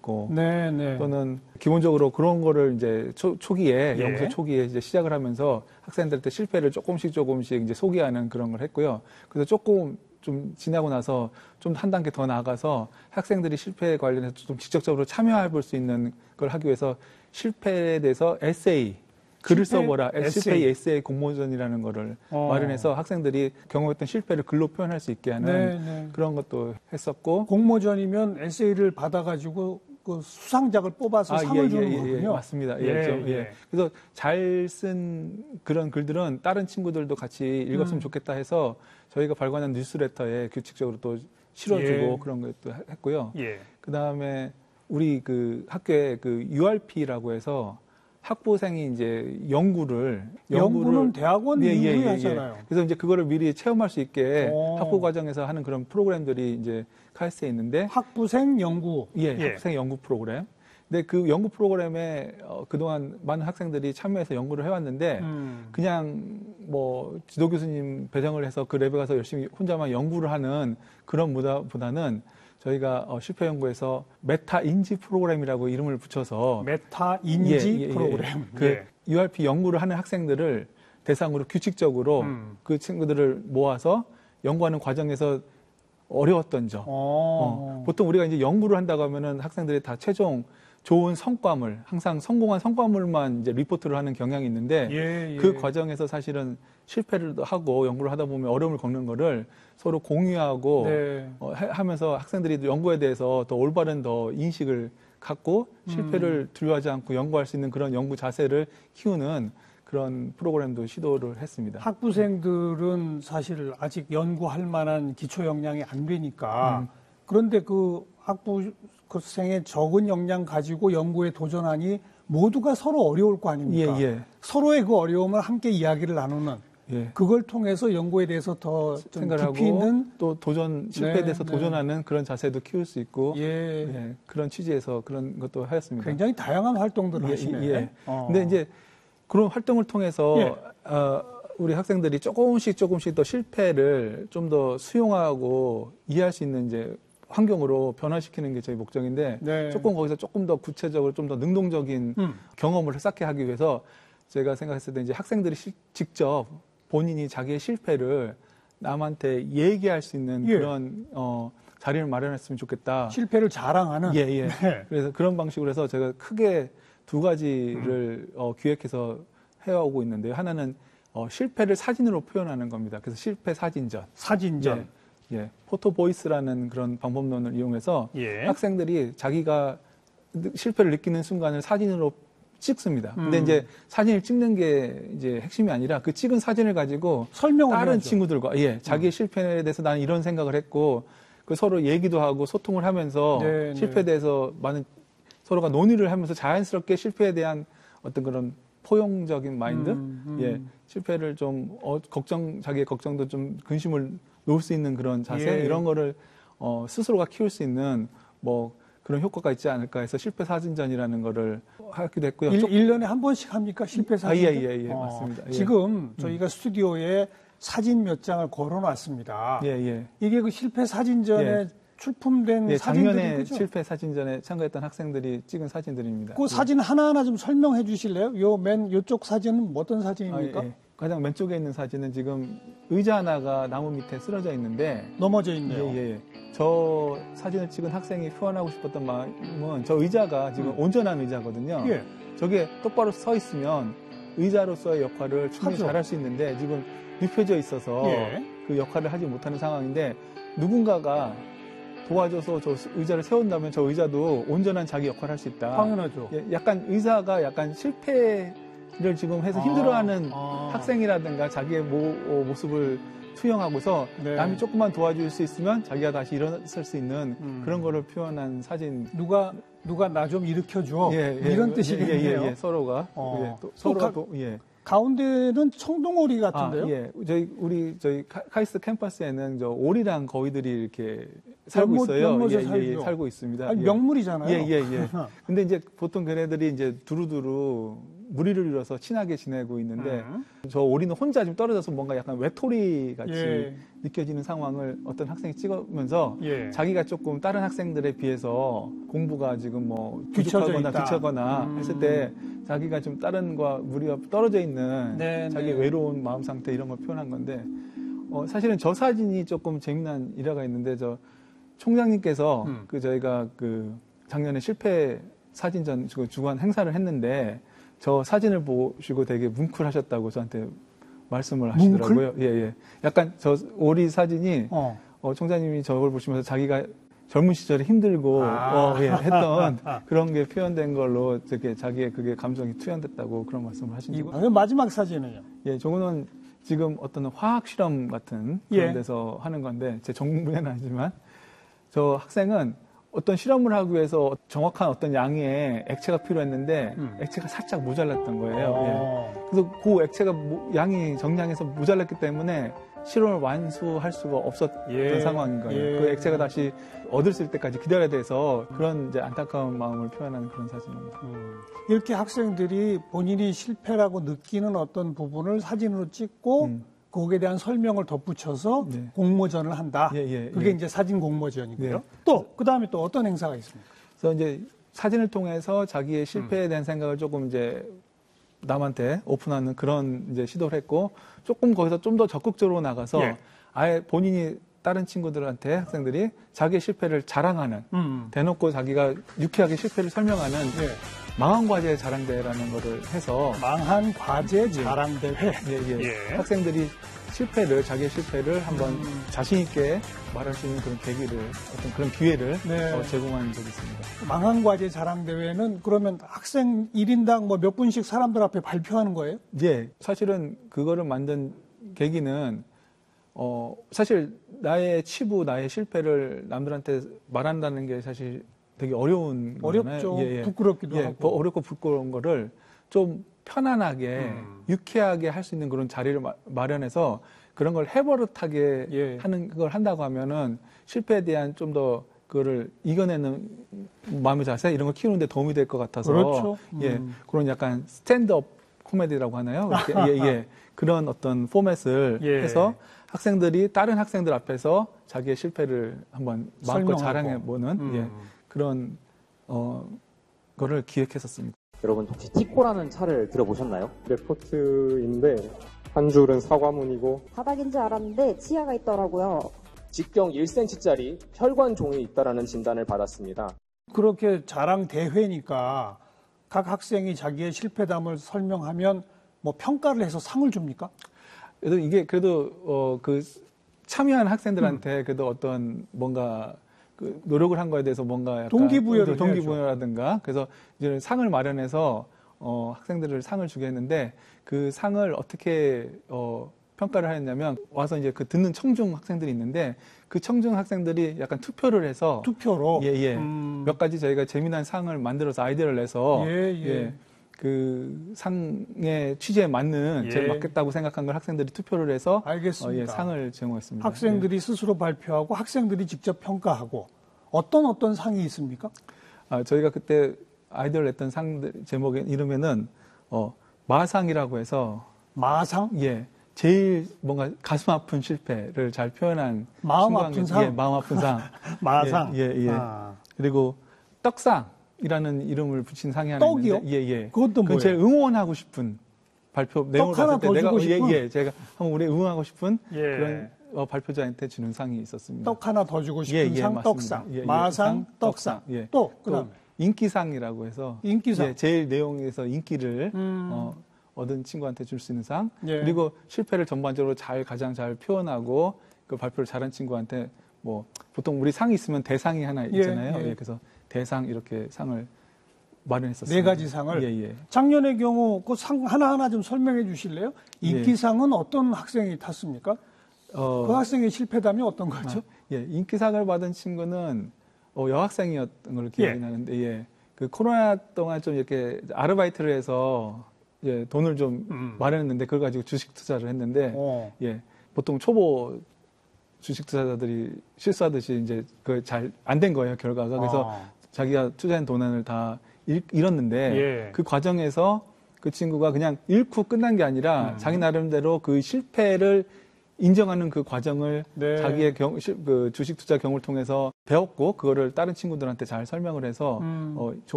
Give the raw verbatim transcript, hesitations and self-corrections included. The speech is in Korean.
있고, 네, 네. 또는 기본적으로 그런 거를 이제 초, 초기에 예. 연구소 초기에 이제 시작을 하면서 학생들한테 실패를 조금씩 조금씩 이제 소개하는 그런 걸 했고요. 그래서 조금 좀 지나고 나서 좀 한 단계 더 나아가서 학생들이 실패에 관련해서 좀 직접적으로 참여해 볼 수 있는 걸 하기 위해서 실패에 대해서 에세이, 글을 실패? 써보라, 에세이. 실패 에세이 공모전이라는 거를 어. 마련해서 학생들이 경험했던 실패를 글로 표현할 수 있게 하는 네, 네. 그런 것도 했었고. 공모전이면 에세이를 받아가지고 그 수상작을 뽑아서 아, 상을 예, 주는 예, 거군요. 예, 맞습니다. 예, 예, 저, 예. 예. 그래서 잘 쓴 그런 글들은 다른 친구들도 같이 읽었으면 음. 좋겠다 해서 저희가 발간한 뉴스레터에 규칙적으로 또 실어주고 예. 그런 것도 했고요. 예. 그 다음에 우리 그 학교에 그 유알피라고 해서 학부생이 이제 연구를 연구는 대학원 예, 이후에 예, 예, 하잖아요. 예. 그래서 이제 그거를 미리 체험할 수 있게 오. 학부 과정에서 하는 그런 프로그램들이 이제 카이스트에 있는데 학부생 연구. 예, 학부생 연구 프로그램. 근데 그 연구 프로그램에 어, 그동안 많은 학생들이 참여해서 연구를 해왔는데 음. 그냥 뭐 지도 교수님 배정을 해서 그 랩에 가서 열심히 혼자만 연구를 하는 그런 무다보다는 저희가 어, 실패 연구에서 메타 인지 프로그램이라고 이름을 붙여서 메타 인지 예, 예, 프로그램. 예. 그 예. 유알피 연구를 하는 학생들을 대상으로 규칙적으로 음. 그 친구들을 모아서 연구하는 과정에서 어려웠던 점. 어. 어, 보통 우리가 이제 연구를 한다고 하면은 학생들이 다 최종 좋은 성과물, 항상 성공한 성과물만 이제 리포트를 하는 경향이 있는데 예, 예. 그 과정에서 사실은 실패를 하고 연구를 하다 보면 어려움을 겪는 거를 서로 공유하고 네. 어, 하- 하면서 학생들이 연구에 대해서 더 올바른 더 인식을 갖고 실패를 음. 두려워하지 않고 연구할 수 있는 그런 연구 자세를 키우는 그런 프로그램도 시도를 했습니다. 학부생들은 사실 아직 연구할 만한 기초 역량이 안 되니까 음. 그런데 그 학부생의 적은 역량 가지고 연구에 도전하니 모두가 서로 어려울 거 아닙니까? 예, 예. 서로의 그 어려움을 함께 이야기를 나누는 예. 그걸 통해서 연구에 대해서 더 좀 생각을 깊이 하고 있는 또 도전 실패에 네, 대해서 네. 도전하는 그런 자세도 키울 수 있고 예, 예, 그런 취지에서 그런 것도 하였습니다. 굉장히 다양한 활동들을 예, 하시네. 예. 어. 근데 이제 그런 활동을 통해서 예. 어, 우리 학생들이 조금씩 조금씩 더 실패를 좀 더 수용하고 이해할 수 있는 이제 환경으로 변화시키는 게 저희 목적인데 네. 조금 거기서 조금 더 구체적으로 좀 더 능동적인 음. 경험을 쌓게 하기 위해서 제가 생각했을 때 이제 학생들이 시, 직접 본인이 자기의 실패를 남한테 얘기할 수 있는 예. 그런 어, 자리를 마련했으면 좋겠다. 실패를 자랑하는. 예, 예. 네. 그래서 그런 방식으로 해서 제가 크게 두 가지를 음. 어, 기획해서 해오고 있는데요. 하나는 어, 실패를 사진으로 표현하는 겁니다. 그래서 실패 사진전. 사진전. 예, 예. 포토보이스라는 그런 방법론을 이용해서 예. 학생들이 자기가 실패를 느끼는 순간을 사진으로 찍습니다. 근데 음. 이제 사진을 찍는 게 이제 핵심이 아니라 그 찍은 사진을 가지고 설명을 다른 해야죠. 친구들과 예, 자기의 실패에 대해서 나는 이런 생각을 했고 그 서로 얘기도 하고 소통을 하면서 네, 실패에 네. 대해서 많은 서로가 논의를 하면서 자연스럽게 실패에 대한 어떤 그런 포용적인 마인드, 음, 음. 예, 실패를 좀 어, 걱정 자기의 걱정도 좀 근심을 놓을 수 있는 그런 자세 예. 이런 거를 어, 스스로가 키울 수 있는 뭐 그런 효과가 있지 않을까 해서 실패 사진전이라는 거를 하기도 했고요. 일, 조- 일 년에 한 번씩 합니까? 실패 아, 사진? 예, 예, 예, 맞습니다. 예. 지금 저희가 스튜디오에 사진 몇 장을 걸어놨습니다. 예, 예. 이게 그 실패 사진전에 예. 출품된 예, 사진들이 작년에 그죠? 실패 사진전에 참가했던 학생들이 찍은 사진들입니다. 그 사진 하나하나 좀 설명해 주실래요? 요 맨 요쪽 사진은 어떤 아, 사진입니까? 예, 예. 가장 왼쪽에 있는 사진은 지금 의자 하나가 나무 밑에 쓰러져 있는데 넘어져 예, 있네요. 예, 예. 저 사진을 찍은 학생이 표현하고 싶었던 마음은 저 의자가 지금 음. 온전한 의자거든요. 예. 저게 똑바로 서 있으면 의자로서의 역할을 충분히 하죠. 잘할 수 있는데 지금 눕혀져 있어서 예. 그 역할을 하지 못하는 상황인데 누군가가 도와줘서 저 의자를 세운다면 저 의자도 온전한 자기 역할을 할 수 있다. 당연하죠. 예, 약간 의사가 약간 실패를 지금 해서 아, 힘들어하는 아. 학생이라든가 자기의 모, 어, 모습을 투영하고서 네. 남이 조금만 도와줄 수 있으면 자기가 다시 일어설 수 있는 음. 그런 거를 표현한 사진. 누가 누가 나 좀 일으켜줘. 예, 예, 이런 예, 뜻이겠네요. 예, 예, 서로가 어. 예, 또 또 서로가 가- 또 예. 가운데는 청동오리 같은데요? 아, 예. 저희 우리 저희 카- 카이스트 캠퍼스에는 저 오리랑 거위들이 이렇게 살고 연못- 있어요. 연못에 예, 예, 예, 살죠. 살고 있습니다. 아니, 예. 명물이잖아요. 예, 예, 예. 근데 이제 보통 걔네들이 이제 두루두루 무리를 이뤄서 친하게 지내고 있는데 음. 저 오리는 혼자 지금 떨어져서 뭔가 약간 외톨이 같이 예. 느껴지는 상황을 어떤 학생이 찍으면서 예. 자기가 조금 다른 학생들에 비해서 공부가 지금 뭐 뒤처져 부족하거나 있다. 뒤처거나 음. 했을 때 자기가 좀 다른과 무리가 떨어져 있는 네, 자기의 네. 외로운 마음 상태 이런 걸 표현한 건데 어, 사실은 저 사진이 조금 재미난 일화가 있는데 저 총장님께서 음. 그 저희가 그 작년에 실패 사진전 주관 행사를 했는데 저 사진을 보시고 되게 뭉클하셨다고 저한테 말씀을 하시더라고요. 예, 예. 약간 저 오리 사진이 어. 어, 총장님이 저걸 보시면서 자기가 젊은 시절에 힘들고 아. 어, 예, 했던 그런 게 표현된 걸로 되게 자기의 그게 감정이 투영됐다고 그런 말씀을 하신 적이 이거 마지막 사진은요? 예, 저거는 지금 어떤 화학 실험 같은 그런 예. 데서 하는 건데 제 전공 분야는 아니지만 저 학생은 어떤 실험을 하기 위해서 정확한 어떤 양의 액체가 필요했는데 음. 액체가 살짝 모자랐던 거예요. 어. 예. 그래서 그 액체가 모- 양이 정량해서 모자랐기 때문에 실험을 완수할 수가 없었던 예. 상황인 거예요. 예. 그 액체가 다시 얻을 수 있을 때까지 기다려야 돼서 그런 이제 안타까운 마음을 표현하는 그런 사진입니다. 음. 이렇게 학생들이 본인이 실패라고 느끼는 어떤 부분을 사진으로 찍고 음. 거기에 대한 설명을 덧붙여서 네. 공모전을 한다. 예, 예, 그게 예. 이제 사진 공모전이고요. 네. 또 그다음에 또 어떤 행사가 있습니까? 그래서 이제 사진을 통해서 자기의 실패에 음. 대한 생각을 조금 이제 남한테 오픈하는 그런 이제 시도를 했고 조금 거기서 좀 더 적극적으로 나가서 예. 아예 본인이 다른 친구들한테 학생들이 자기의 실패를 자랑하는 음. 대놓고 자기가 유쾌하게 실패를 설명하는 예. 망한 과제 자랑대회라는 거를 해서 망한 과제 자랑대회. 예, 예. 예. 학생들이 실패를 자기의 실패를 한번 음. 자신 있게 말할 수 있는 그런 계기를 어떤 그런 기회를 네. 어, 제공한 적이 있습니다. 망한 과제 자랑대회는 그러면 학생 일 인당 뭐 몇 분씩 사람들 앞에 발표하는 거예요? 예, 사실은 그거를 만든 계기는 어 사실 나의 치부, 나의 실패를 남들한테 말한다는 게 사실 되게 어려운 어렵죠. 거잖아요. 예, 예. 부끄럽기도 예, 하고. 어렵고 부끄러운 거를 좀 편안하게 음. 유쾌하게 할 수 있는 그런 자리를 마, 마련해서 그런 걸 해버릇하게 예. 하는 걸 한다고 하면은 실패에 대한 좀 더 그거를 이겨내는 마음의 자세 이런 걸 키우는데 도움이 될 것 같아서 그렇죠. 예 음. 그런 약간 스탠드업 코미디라고 하나요? 이렇게, 예, 예. 그런 어떤 포맷을 예. 해서 학생들이 다른 학생들 앞에서 자기의 실패를 한번 마음껏 설명하고. 자랑해 보는 음. 예, 그런 어 거를 기획했었습니다. 여러분 혹시 티코라는 차를 들어보셨나요? 레포트인데 한 줄은 사과문이고 바닥인 줄 알았는데 지하가 있더라고요. 직경 일 센티미터짜리 혈관 종이 있다라는 진단을 받았습니다. 그렇게 자랑 대회니까 각 학생이 자기의 실패담을 설명하면 뭐 평가를 해서 상을 줍니까? 그래도 이게 그래도 어 그 참여한 음. 학생들한테 그래도 어떤 뭔가 그 노력을 한 거에 대해서 뭔가 약간 동기부여를 동기부여라든가 그래서 이제 상을 마련해서 어 학생들을 상을 주게 했는데 그 상을 어떻게 어 평가를 하였냐면 와서 이제 그 듣는 청중 학생들이 있는데 그 청중 학생들이 약간 투표를 해서 투표로. 예예 음. 몇 가지 저희가 재미난 상을 만들어서 아이디어를 내서 예, 예. 그 상의 취지에 맞는 예. 제일 맞겠다고 생각한 걸 학생들이 투표를 해서 알겠습니다. 어, 예, 상을 제공했습니다. 학생들이 스스로 발표하고 학생들이 직접 평가하고 어떤 어떤 상이 있습니까? 예. 아, 저희가 그때 아이디어를 냈던 상들 제목의 이름에는 어, 마상이라고 해서 마상? 예 제일 뭔가 가슴 아픈 실패를 잘 표현한 마음 신고한 아픈 게- 상? 예, 마음 아픈 상. 마상. 예, 예, 예. 아. 그리고 떡상이라는 이름을 붙인 상이 하나 떡이요? 있는데 예, 예. 그것도 그건 뭐예요? 제일 응원하고 싶은 발표 내용을 하나 봤을 때 더 내가 주고 예, 싶은? 예, 제가 한번 우리 응원하고 싶은 예. 그런 어, 발표자한테 주는 상이 있었습니다. 떡 하나 더 주고 싶은 예, 예, 상, 맞습니다. 떡상. 예, 예, 마상, 상, 떡상. 떡상. 예. 또, 그 또 다음에. 인기상이라고 해서 인기상. 예, 제일 내용에서 인기를 음. 어, 얻은 친구한테 줄 수 있는 상 예. 그리고 실패를 전반적으로 잘 가장 잘 표현하고 그 발표를 잘한 친구한테 뭐 보통 우리 상이 있으면 대상이 하나 있잖아요. 예, 예. 예, 그래서 대상 이렇게 상을 마련했었습니다. 네 가지 상을. 예, 예. 작년의 경우 그 상 하나하나 좀 설명해 주실래요? 인기상은 어떤 학생이 탔습니까? 어, 그 학생의 실패담이 어떤 거죠? 아, 예, 인기상을 받은 친구는 어, 여학생이었던 걸로 기억이 예. 나는데, 예, 그 코로나 동안 좀 이렇게 아르바이트를 해서 예, 돈을 좀 음. 마련했는데 그걸 가지고 주식 투자를 했는데, 어. 예, 보통 초보 주식 투자자들이 실수하듯이 이제 그 잘 안 된 거예요 결과가. 그래서 아. 자기가 투자한 돈을 다 잃, 잃었는데 예. 그 과정에서 그 친구가 그냥 잃고 끝난 게 아니라 음. 자기 나름대로 그 실패를 인정하는 그 과정을 네. 자기의 경, 그 주식 투자 경험을 통해서 배웠고 그거를 다른 친구들한테 잘 설명을 해서 음. 어, 좋은